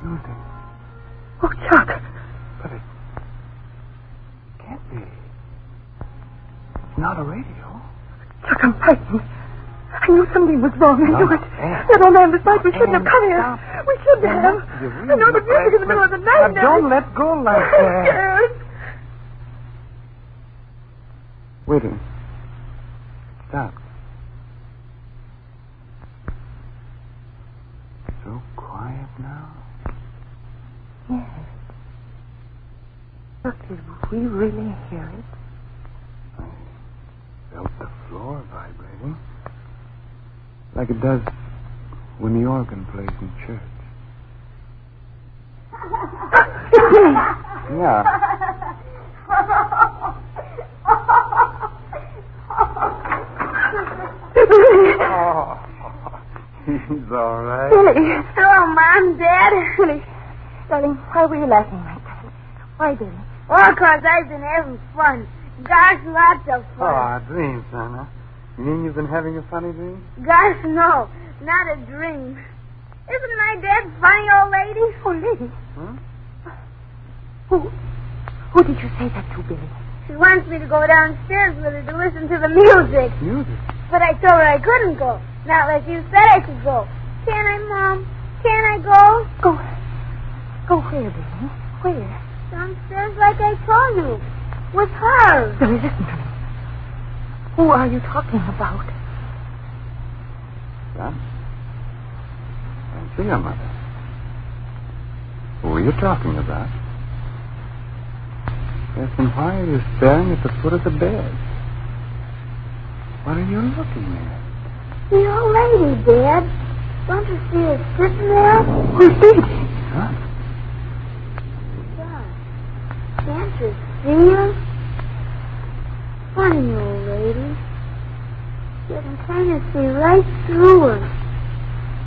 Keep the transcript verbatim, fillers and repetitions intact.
Music. Oh, Chuck. But it can't be. It's not a radio. Chuck, I'm frightened. I knew something was wrong. I No, knew it. Anne. That old man was right. We shouldn't Anne, have come here. stop. We shouldn't Anne, have. you I really know the look music like- in the middle of the night. Now, don't let go like I'm that. scared. Wait a minute. Stop. So quiet now. Yes. Look, did we really hear it? I felt the floor vibrating. Like it does when the organ plays in church. It's Billy. Yeah. Oh, he's all right. Billy. Hello, Mom, Dad. Billy. Darling, why were you laughing like that? Why, Billy? Well, because I've been having fun. Gosh, lots of Oh, fun. a dream, son, huh? You mean you've been having a funny dream? Gosh, no. Not a dream. Isn't my dad funny, old lady? Oh, lady. Huh? Who, who did you say that to, Billy? She wants me to go downstairs with her to listen to the music. Music. But I told her I couldn't go. Not unless you said I could go. Can I, Mom? Can I go? Go. Go where, Billy? Where? Downstairs like I told you. With her. Billy, listen to me. Who are you talking about? Son? I see your mother. Who are you talking about? Yes, and why are you staring at the foot of the bed? What are you looking at? The old lady, Dad. Don't you see her sitting there? Who's Billy? Huh? Son, can't you see her? Funny old lady. You can kind of see right through her.